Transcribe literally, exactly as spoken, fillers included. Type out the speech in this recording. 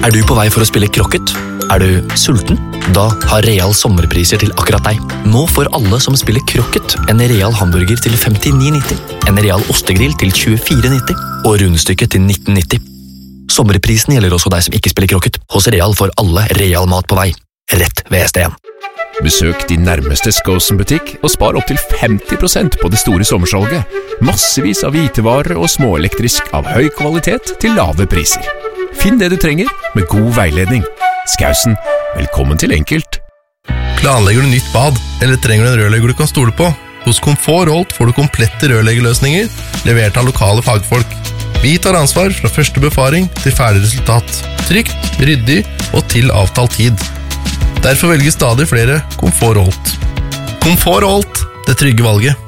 Er du på vei for å spille krokket? Er du sulten? Da har Real sommerpriser til akkurat deg. Nå får alle som spiller krokket en Real hamburger til femtini nitti, en Real ostegrill til tjuefire nitti og rundstykket til nitten nitti. Sommerprisen gjelder også deg som ikke spiller krokket. Hos Real får alle Real mat på vei. Rett ved S D en. Besøk din nærmeste Skosen-butikk og spar opp til femti prosent på det store sommersalget. Massevis av hvitevarer og småelektrisk av høy kvalitet til lave priser. Finn det du trenger med god veiledning. Skausen, velkommen til enkelt. Planlegger du nytt bad, eller trenger du en rørlegger du kan stole på? Hos Komfort Holt får du komplette rørleggerløsninger, levert av lokale fagfolk. Vi tar ansvar fra første befaring til ferdig resultat. Trygt, ryddig og til avtalt tid. Derfor velger stadig flere Komfort Holt. Komfort Holt, det trygge valget.